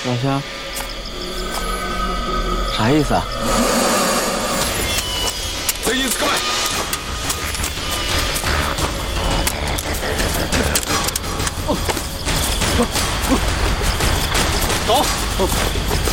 老乡，啥意思啊？ 全员捕まえ！走！